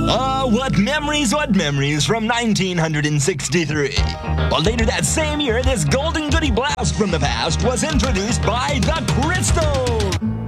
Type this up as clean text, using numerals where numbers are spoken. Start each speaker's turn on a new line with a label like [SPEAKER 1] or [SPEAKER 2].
[SPEAKER 1] what memories from 1963. Well, later that same year, this golden goody blast from the past was introduced by the Crystal.